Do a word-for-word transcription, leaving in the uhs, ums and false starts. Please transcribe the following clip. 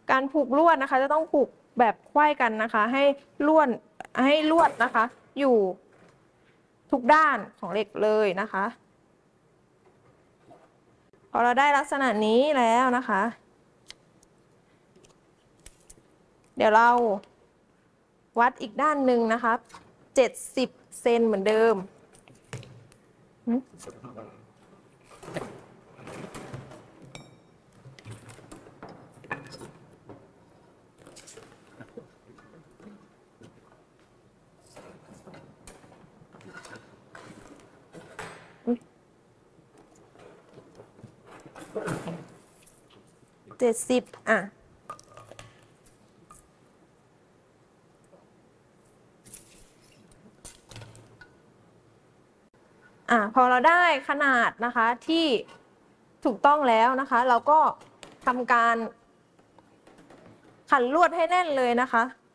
การผูกลวดนะคะจะต้องผูกแบบไขว้กันนะคะให้ลวดให้ลวดนะคะอยู่ทุกด้านของเหล็กเลยนะคะพอเราได้ลักษณะนี้แล้วนะคะเดี๋ยวเราวัดอีกด้านหนึ่งนะคะเจ็ดสิบเซนเหมือนเดิมเจ็ดสิบอ่ะอ่ะพอเราได้ขนาดนะคะที่ถูกต้องแล้วนะคะเราก็ทำการขันลวดให้แน่นเลยนะคะ